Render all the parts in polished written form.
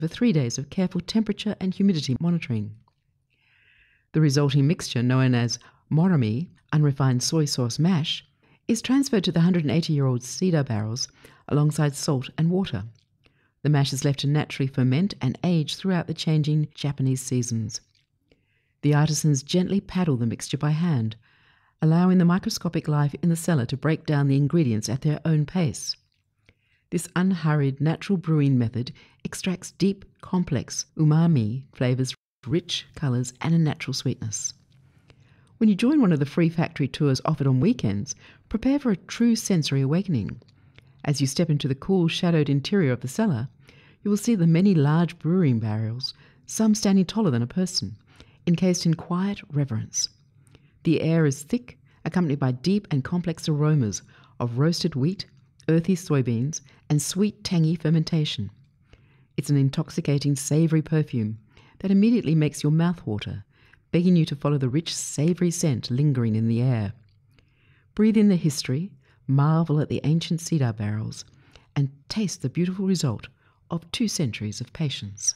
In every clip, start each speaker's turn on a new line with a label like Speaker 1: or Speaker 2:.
Speaker 1: for 3 days of careful temperature and humidity monitoring. The resulting mixture, known as morami, unrefined soy sauce mash, is transferred to the 180-year-old cedar barrels alongside salt and water. The mash is left to naturally ferment and age throughout the changing Japanese seasons. The artisans gently paddle the mixture by hand, allowing the microscopic life in the cellar to break down the ingredients at their own pace. This unhurried natural brewing method extracts deep, complex umami flavors, rich colors, and a natural sweetness. When you join one of the free factory tours offered on weekends, prepare for a true sensory awakening. As you step into the cool, shadowed interior of the cellar, you will see the many large brewing barrels, some standing taller than a person, encased in quiet reverence. The air is thick, accompanied by deep and complex aromas of roasted wheat, earthy soybeans, and sweet, tangy fermentation. It's an intoxicating, savory perfume that immediately makes your mouth water, begging you to follow the rich, savory scent lingering in the air. Breathe in the history, marvel at the ancient cedar barrels, and taste the beautiful result of 2 centuries of patience.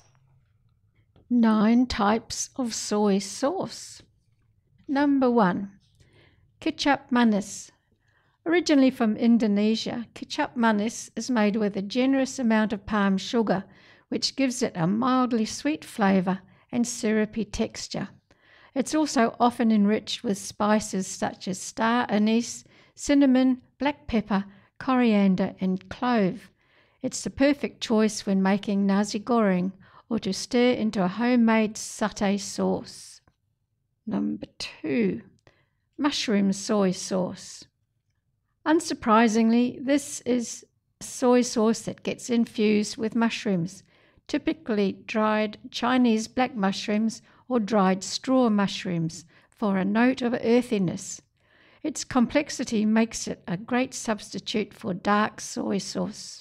Speaker 2: 9 types of soy sauce. Number 1, kicap manis. Originally from Indonesia, kicap manis is made with a generous amount of palm sugar, which gives it a mildly sweet flavour and syrupy texture. It's also often enriched with spices such as star anise, cinnamon, black pepper, coriander, and clove. It's the perfect choice when making nasi goreng or to stir into a homemade satay sauce. Number 2, mushroom soy sauce. Unsurprisingly, this is soy sauce that gets infused with mushrooms, typically dried Chinese black mushrooms or dried straw mushrooms, for a note of earthiness. Its complexity makes it a great substitute for dark soy sauce.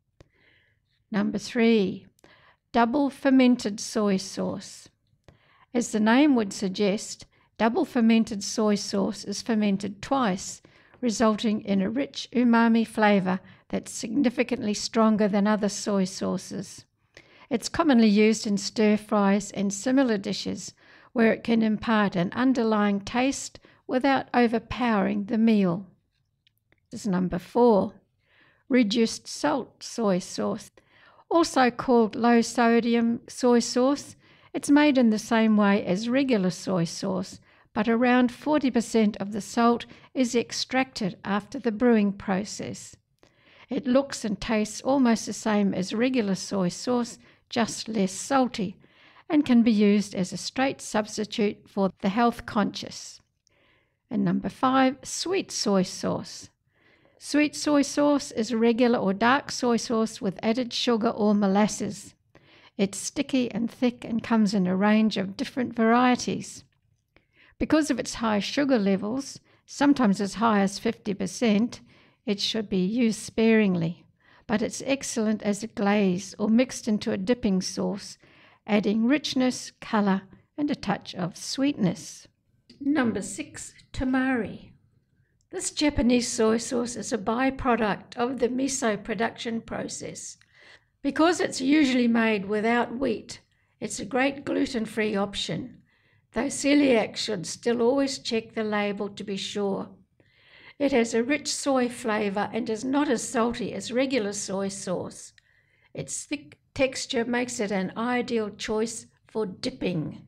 Speaker 2: Number 3, double fermented soy sauce. As the name would suggest, double fermented soy sauce is fermented twice, resulting in a rich umami flavour that's significantly stronger than other soy sauces. It's commonly used in stir-fries and similar dishes where it can impart an underlying taste without overpowering the meal. This is number 4, reduced salt soy sauce. Also called low-sodium soy sauce, it's made in the same way as regular soy sauce, but around 40% of the salt is extracted after the brewing process. It looks and tastes almost the same as regular soy sauce, just less salty, and can be used as a straight substitute for the health conscious. And number 5, sweet soy sauce. Sweet soy sauce is regular or dark soy sauce with added sugar or molasses. It's sticky and thick and comes in a range of different varieties. Because of its high sugar levels, sometimes as high as 50%, it should be used sparingly, but it's excellent as a glaze or mixed into a dipping sauce, adding richness, colour, and a touch of sweetness. Number 6, tamari. This Japanese soy sauce is a byproduct of the miso production process. Because it's usually made without wheat, it's a great gluten-free option, though celiacs should still always check the label to be sure. It has a rich soy flavour and is not as salty as regular soy sauce. Its thick texture makes it an ideal choice for dipping.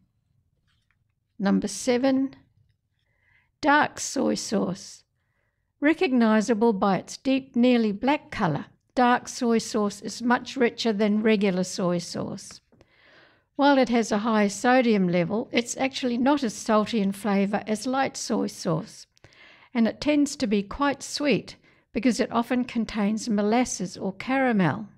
Speaker 2: Number 7, dark soy sauce. Recognisable by its deep, nearly black colour, dark soy sauce is much richer than regular soy sauce. While it has a high sodium level, it's actually not as salty in flavour as light soy sauce, and it tends to be quite sweet because it often contains molasses or caramel.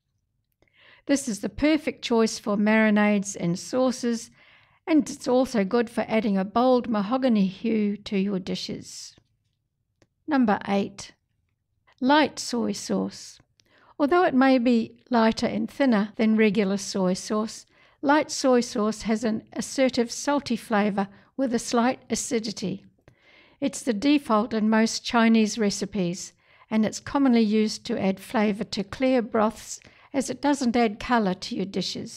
Speaker 2: This is the perfect choice for marinades and sauces, and it's also good for adding a bold mahogany hue to your dishes. Number 8, light soy sauce. Although it may be lighter and thinner than regular soy sauce, light soy sauce has an assertive salty flavour with a slight acidity. It's the default in most Chinese recipes, and it's commonly used to add flavour to clear broths as it doesn't add colour to your dishes.